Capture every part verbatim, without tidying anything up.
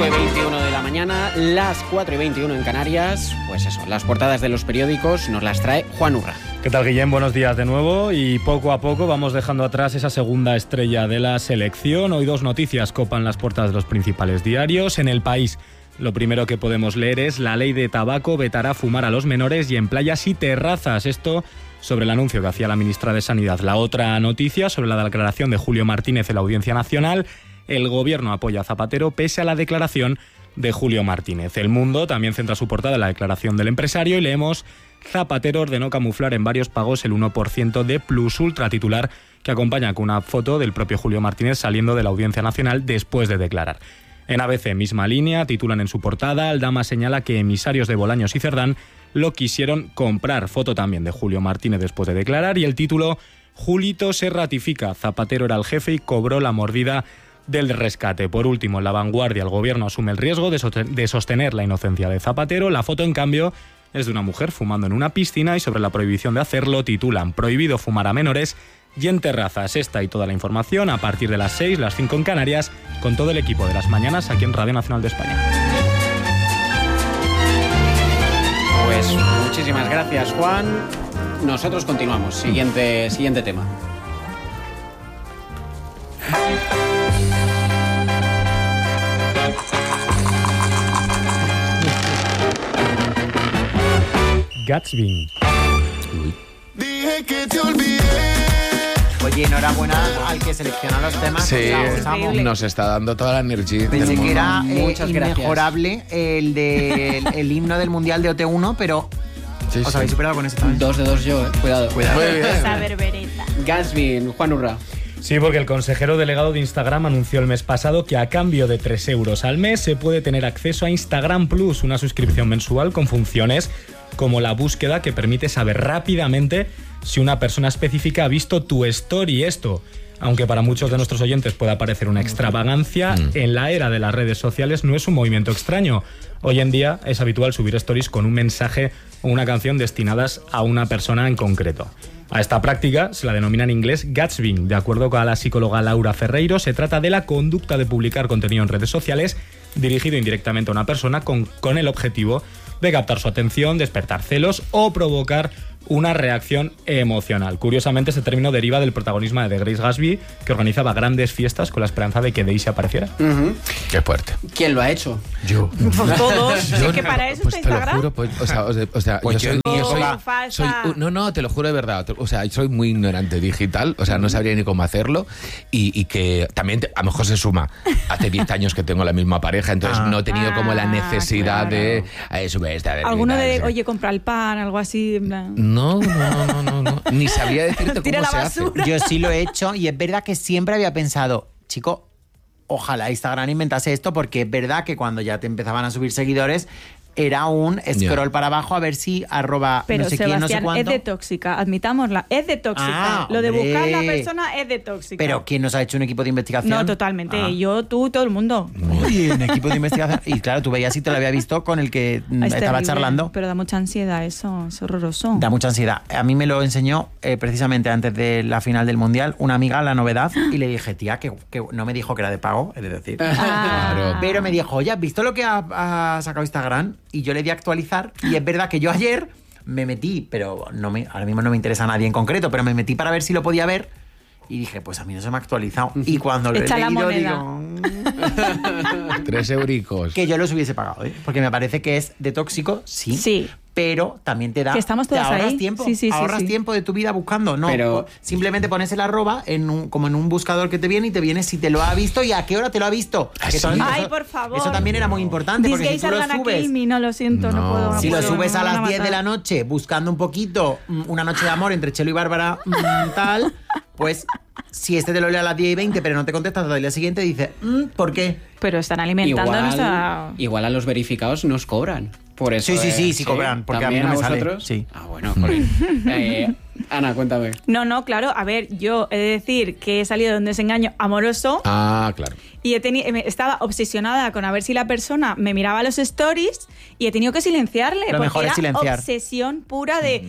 cinco y veintiuno de la mañana, las cuatro y veintiuno en Canarias. Pues eso, las portadas de los periódicos nos las trae Juan Urra. ¿Qué tal, Guillem? Buenos días de nuevo. Y poco a poco vamos dejando atrás esa segunda estrella de la selección. Hoy dos noticias copan las portadas de los principales diarios. En El País, lo primero que podemos leer es: la ley de tabaco vetará fumar a los menores y en playas y terrazas. Esto sobre el anuncio que hacía la ministra de Sanidad. La otra noticia sobre la declaración de Julio Martínez en la Audiencia Nacional. El gobierno apoya a Zapatero pese a la declaración de Julio Martínez. El Mundo también centra su portada en la declaración del empresario y leemos: Zapatero ordenó camuflar en varios pagos el uno por ciento de Plus Ultra, titular que acompaña con una foto del propio Julio Martínez saliendo de la Audiencia Nacional después de declarar. En A B C, misma línea, titulan en su portada: Aldama señala que emisarios de Bolaños y Cerdán lo quisieron comprar. Foto también de Julio Martínez después de declarar y el título: Julito se ratifica, Zapatero era el jefe y cobró la mordida del rescate. Por último, en La Vanguardia, el gobierno asume el riesgo de sostener la inocencia de Zapatero. La foto, en cambio, es de una mujer fumando en una piscina y sobre la prohibición de hacerlo titulan: prohibido fumar a menores y en terrazas. Esta y toda la información a partir de las seis, las cinco en Canarias, con todo el equipo de Las Mañanas aquí en Radio Nacional de España. Pues muchísimas gracias, Juan. Nosotros continuamos. Siguiente, siguiente tema. Gatsby. Dije que te olvidé. Oye, enhorabuena al que selecciona los temas. Sí, o sea, nos está dando toda la energía. Pensé que era eh, Muchas inmejorable el, de, el, el himno del Mundial de O T uno, pero Sí, os sí. habéis superado con ese también. Dos de dos yo, eh. Cuidado. Cuidado. Muy bien. Esa berbereta. Gatsby, Juan Urra. Sí, porque el consejero delegado de Instagram anunció el mes pasado que a cambio de tres euros al mes se puede tener acceso a Instagram Plus, una suscripción mensual con funciones como la búsqueda que permite saber rápidamente si una persona específica ha visto tu story. Esto, aunque para muchos de nuestros oyentes pueda parecer una extravagancia, mm. en la era de las redes sociales no es un movimiento extraño. Hoy en día es habitual subir stories con un mensaje o una canción destinadas a una persona en concreto. A esta práctica se la denomina en inglés gatsbying. De acuerdo con la psicóloga Laura Ferreiro, se trata de la conducta de publicar contenido en redes sociales dirigido indirectamente a una persona con, con el objetivo de captar su atención, despertar celos o provocar una reacción emocional. Curiosamente, este término deriva del protagonismo de Grace Gatsby, que organizaba grandes fiestas con la esperanza de que Daisy apareciera. Uh-huh. Qué fuerte. ¿Quién lo ha hecho? Yo. Pues todos. Yo Es que no, para eso pues está te Instagram. lo juro, pues, o sea, o sea, o sea Pues yo soy, yo yo soy, Oh, falsa. soy uh, no, no, te lo juro de verdad, o sea, soy muy ignorante digital, o sea, no sabría ni cómo hacerlo y, y que también te, a lo mejor se suma, hace diez años que tengo la misma pareja, entonces Ah. no he tenido como la Ah, necesidad claro. de eh, sube esta, de Alguno de, tal, oye, compra el pan, algo así. En plan. no, no, no, no, no, ni sabría decirte Tira cómo la se basura. hace. Yo sí lo he hecho y es verdad que siempre había pensado, chico, ojalá Instagram inventase esto, porque es verdad que cuando ya te empezaban a subir seguidores era un scroll Ya. para abajo a ver si arroba Pero no sé quién, no sé Sebastián, es cuánto. de tóxica, admitámosla, es de tóxica. Ah, Lo de hombre. buscar la persona es de tóxica. Pero ¿quién nos ha hecho un equipo de investigación? No, totalmente. Ah. Yo, tú, todo el mundo. Uy, un equipo de investigación. Y claro, tú veías si te lo había visto con el que mm, Es estaba terrible, charlando. Pero da mucha ansiedad eso, es horroroso. Da mucha ansiedad. A mí me lo enseñó eh, precisamente antes de la final del Mundial una amiga, la novedad, y le dije, tía, que, que no me dijo que era de pago, es decir. Ah. Claro. Pero me dijo, oye, ¿has visto lo que ha, ha sacado Instagram? Y yo le di a actualizar. Y es verdad que yo ayer me metí, pero no me, ahora mismo no me interesa a nadie en concreto, pero me metí para ver si lo podía ver. Y dije, pues a mí no se me ha actualizado. Y cuando lo he Echa la leído, moneda. digo... Tres euricos. Que yo los hubiese pagado, ¿eh? Porque me parece que es de tóxico, sí. Sí. Pero también te da. Que estamos te todas ahorras ahí. tiempo. Sí, sí, sí, ahorras sí. tiempo de tu vida buscando. No, Pero- simplemente pones el arroba en un, como en un buscador que te viene y te viene si te lo ha visto y a qué hora te lo ha visto. ¿Ah, Que sí? también- Ay, eso- por favor. Eso también era muy importante. These Porque si gays tú are lo gonna subes. kill me, no lo siento, no, No. puedo. no Si lo puedo, subes me a van las diez de matar. la noche buscando un poquito mm, una noche de amor entre Chelo y Bárbara mm, tal, pues si este te lo lee a las diez y veinte pero no te contestas hasta el día siguiente, dices, mm, ¿por qué? Pero están alimentando Igual, nuestra... igual a los verificados nos cobran. Por eso, Sí, sí, eh, sí, sí cobran, porque a mí ¿También no me sale. vosotros? Sí. Ah, bueno, jolín. eh, Ana, cuéntame. No, no, claro. A ver, yo he de decir que he salido de un desengaño amoroso Ah, claro. y he teni- me- estaba obsesionada con a ver si la persona me miraba los stories y he tenido que silenciarle. Lo porque mejor es era silenciar. obsesión pura de...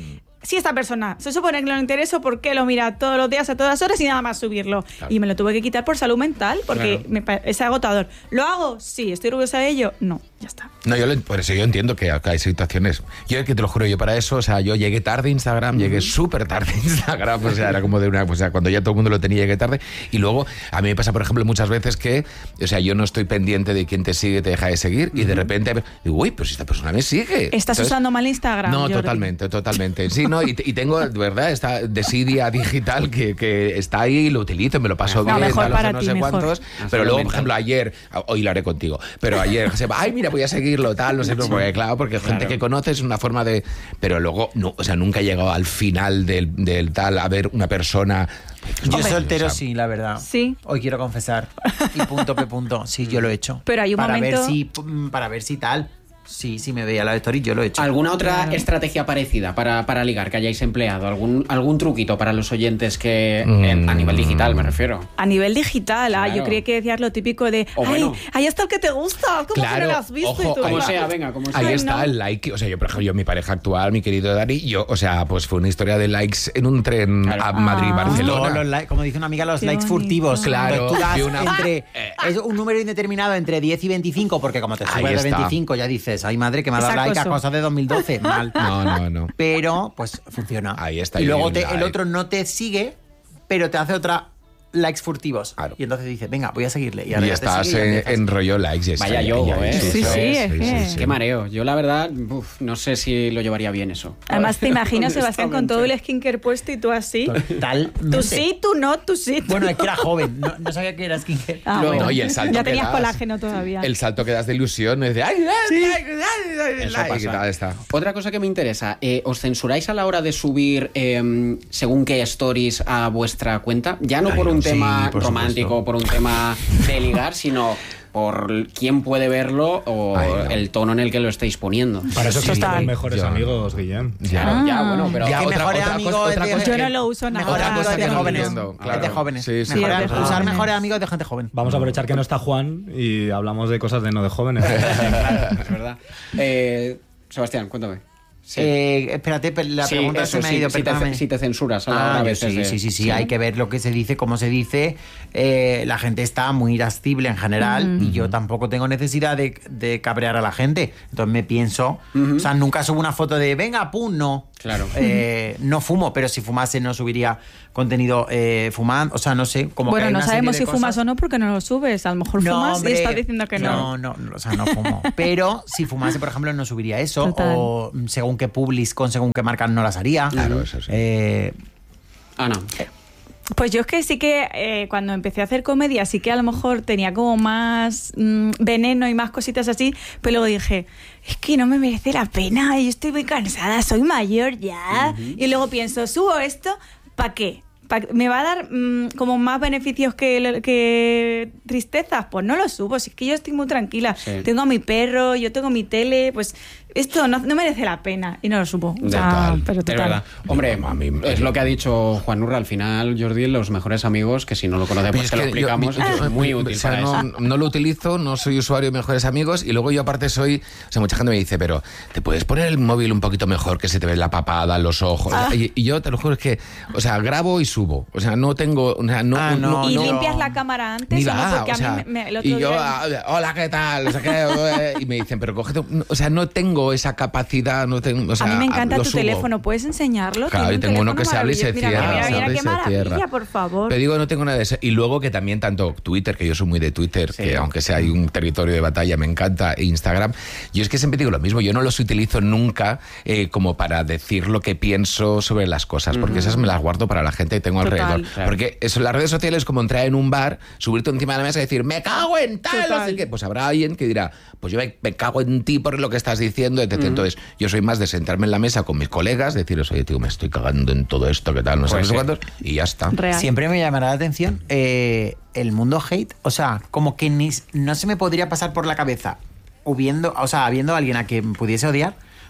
si esta persona se supone que no le interesa, ¿por qué lo mira todos los días a todas horas y nada más subirlo? Claro. Y me lo tuve que quitar por salud mental, porque claro. me, es agotador. ¿Lo hago? Sí. ¿Estoy orgullosa de ello? No. Ya está. No, yo lo, por eso yo entiendo que hay situaciones. Yo es que te lo juro, yo para eso, o sea, yo llegué tarde a Instagram, uh-huh. llegué súper tarde a Instagram, o sea, era como de una, o sea, cuando ya todo el mundo lo tenía, llegué tarde. Y luego, a mí me pasa, por ejemplo, muchas veces que, o sea, yo no estoy pendiente de quién te sigue, te deja de seguir, uh-huh. y de repente digo, uy, pues esta persona me sigue. ¿Estás Entonces, usando mal Instagram? No, Jordi? totalmente, totalmente. Sí, no, y, y tengo, de verdad, esta desidia digital que, que está ahí, lo utilizo, me lo paso no, bien, mejor tal, para no ti, sé mejor. cuántos. Pero luego, por ejemplo, ayer, hoy lo haré contigo, pero ayer, se va, ay, mira, voy a seguirlo, tal, no sé, sí. porque, claro, porque claro. gente que conoces, una forma de... Pero luego, no, o sea, nunca he llegado al final del, del tal, a ver una persona... Yo Hombre, soltero, o sea, sí, la verdad. Sí. Hoy quiero confesar. Y punto, P punto. Sí, yo lo he hecho. Pero hay un para momento... Ver si, para ver si tal... Sí, sí me veía la story, yo lo he hecho. ¿Alguna otra claro. estrategia parecida para, para ligar que hayáis empleado? ¿Algún, algún truquito para los oyentes que... Mm. En, a nivel digital, me refiero. A nivel digital, claro. ah, yo creía que decías lo típico de... O ay, bueno. ahí está el que te gusta, como claro, que no lo has visto. ojo, y tú, como claro. sea, venga, como sea. Ahí Ay, está no. el like. O sea, yo, por ejemplo, yo, mi pareja actual, mi querido Dani, yo, o sea, pues fue una historia de likes en un tren claro. a Madrid-Barcelona. Ah. Los li- como dice una amiga, los Qué likes bonito. furtivos. Claro. Tú das una... entre, es un número indeterminado entre diez y veinticinco, porque como te subes de veinticinco ya dices, ay madre, que me ha dado like a cosas de dos mil doce. Mal. No, no, no. Pero, pues, funciona. Ahí está. Y luego te, like. el otro no te sigue, pero te hace otra likes furtivos. Claro. Y entonces dices, venga, voy a seguirle. Y, Y, ahora y ya estás sigue, en, en rollo likes. Vaya yogo, ¿eh? Sí, sí, es que- Qué mareo. Yo, la verdad, uf, no sé si lo llevaría bien eso. Además, te imagino, Sebastián, con todo Honestamente. el skincare puesto y tú así. Totalmente. Tú sí, tú no, tú sí. tú Bueno, es que no. era joven. No, no sabía que era skincare. Ah, No, bueno. no, y el salto Ya que tenías das- colágeno todavía. El salto que das de ilusión es de ¡ay, ay, ay, ay, ay, Eso like! pasa. Y tal, está. Otra cosa que me interesa, eh, ¿os censuráis a la hora de subir eh, según qué stories a vuestra cuenta? Ya no Ay, por un sí, tema por romántico, supuesto. por un tema de ligar, sino por quién puede verlo o Ay, no. el tono en el que lo estáis poniendo. Para eso Sí, existen total. los mejores Yo- amigos, Guillem. Ya. Claro, ya, bueno, pero... Ya, Que otra- mejores otra amigos cosa- es otra de- cosa Yo que- no lo uso nada. Mejores Otra amigos cosa de que no jóvenes. entiendo, Es claro. de jóvenes. Sí, sí. Mejores- Sí, es de usar jóvenes. mejores amigos de gente joven. Vamos a aprovechar que no está Juan y hablamos de cosas de no de jóvenes. Claro, es verdad. Eh, Sebastián, cuéntame. Sí. Eh, espérate, pe- la Sí, pregunta eso, se me sí, ha ido. si, te, perdóname. si te censuras a la hora Ah, a yo veces sí, de- sí, sí, sí, hay que ver lo que se dice, cómo se dice. Eh, la gente está muy irascible en general y yo tampoco tengo necesidad de, de cabrear a la gente. Entonces me pienso, o sea, nunca subo una foto de venga, pum, no. Claro. Eh, no fumo, pero si fumase no subiría contenido eh, fumando, o sea, no sé. Como que Bueno, hay no una sabemos si serie de fumas cosas. o no porque no lo subes. A lo mejor fumas hombre, y estás diciendo que no. No, no, o sea, no fumo. Pero si fumase, por ejemplo, no subiría eso. Total. O según qué publis con según qué marcas no las haría. Claro, eso sí. Eh, Ana. Pues yo es que sí que eh, cuando empecé a hacer comedia sí que a lo mejor tenía como más mm, veneno y más cositas así, pero luego dije, es que no me merece la pena, yo estoy muy cansada, soy mayor ya. Uh-huh. Y luego pienso, ¿subo esto? ¿Para qué? ¿Pa- ¿Me va a dar mmm, como más beneficios que, que tristezas? Pues no lo subo, si es que yo estoy muy tranquila. Sí. Tengo a mi perro, yo tengo mi tele, pues esto no, no merece la pena. Y no lo subo. O sea, Total. pero Es total. verdad. Hombre, No, a mí- es lo que ha dicho Juan Urra. Al final, Jordi, los mejores amigos, que si no lo conocemos, Pero es que lo que yo- explicamos, yo- es muy útil o sea, para no, eso. no lo utilizo, no soy usuario de mejores amigos y luego yo aparte soy, o sea, mucha gente me dice, pero ¿te puedes poner el móvil un poquito mejor que se te ve la papada, los ojos? Ah. Y, y yo te lo juro es que, o sea, grabo y subo, o sea, no tengo, o sea, no, Ah, no, ¿Y no. limpias la cámara antes Ni o no? va, Porque o a sea, mí me, me- el otro y yo, día... ah, hola, ¿qué tal? O sea, ¿qué? Y me dicen, pero cógete, un- o sea, no tengo esa capacidad, no tengo, o sea, a mí me encanta lo tu subo. teléfono, ¿puedes enseñarlo? Claro, Tiene yo un tengo uno teléfono que se abre y se maravilloso. cierra, Mira, se mira, abre mira, y qué se maravilla, cierra. por favor. Pero digo, no tengo nada de eso. Y luego que también tanto Twitter, que yo soy muy de Twitter, Sí. que aunque sea hay un territorio de batalla, me encanta, e Instagram, yo es que siempre digo lo mismo, yo no los utilizo nunca eh, como para decir lo que pienso sobre las cosas, porque esas me las guardo para la gente que tengo Total. alrededor. Claro. Porque eso, las redes sociales es como entrar en un bar, subirte encima de la mesa y decir, me cago en tal, no Total. sé qué. Pues habrá alguien que dirá, pues yo me, me cago en ti por lo que estás diciendo, etcétera. Entonces, yo soy más de sentarme en la mesa con mis colegas, decirles, oye, tío, me estoy cagando en todo esto, ¿qué tal? No sé, Pues no sé sí. cuántos, y ya está. Real. Siempre me llamará la atención eh, el mundo hate. O sea, como que ni, no se me podría pasar por la cabeza, hubiendo, o sea, habiendo alguien a quien pudiese odiar,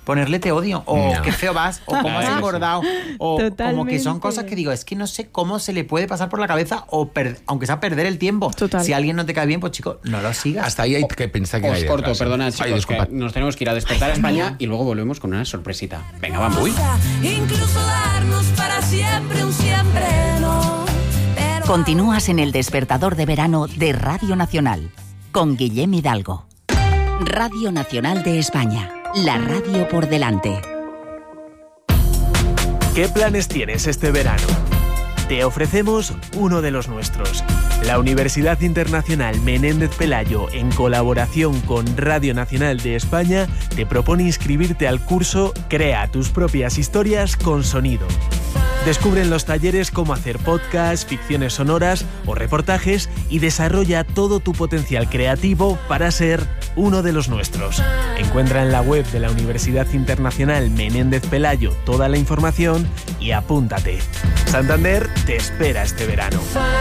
ponerle te odio, o No. qué feo vas, o cómo has Claro, engordado, o como que Totalmente. son cosas que digo, es que no sé cómo se le puede pasar por la cabeza, o per- aunque sea perder el tiempo. Total. Si a alguien no te cae bien, pues chico, no lo sigas. Hasta ahí hay que pensar que Os hay corto, detrás, ¿eh? perdonad, Ay, chicos, disculpa. que nos tenemos que ir a despertar a España y luego volvemos con una sorpresita. Venga, vamos. Incluso darnos para siempre un siempre no. Pero Continúas en el despertador de verano de Radio Nacional con Guillem Hidalgo. Radio Nacional de España, la radio por delante. ¿Qué planes tienes este verano? Te ofrecemos uno de los nuestros. La Universidad Internacional Menéndez Pelayo, en colaboración con Radio Nacional de España, te propone inscribirte al curso Crea tus propias historias con sonido. Descubre en los talleres cómo hacer podcasts, ficciones sonoras o reportajes y desarrolla todo tu potencial creativo para ser uno de los nuestros. Encuentra en la web de la Universidad Internacional Menéndez Pelayo toda la información y apúntate. Santander te espera este verano.